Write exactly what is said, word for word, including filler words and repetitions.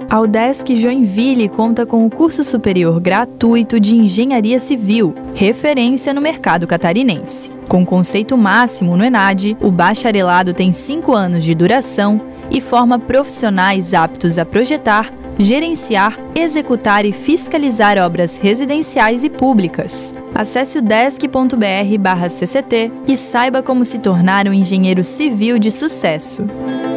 A UDESC Joinville conta com o curso superior gratuito de Engenharia Civil, referência no mercado catarinense. Com conceito máximo no ENAD, o bacharelado tem cinco anos de duração e forma profissionais aptos a projetar, gerenciar, executar e fiscalizar obras residenciais e públicas. Acesse udesc.br barra CCT e saiba como se tornar um engenheiro civil de sucesso.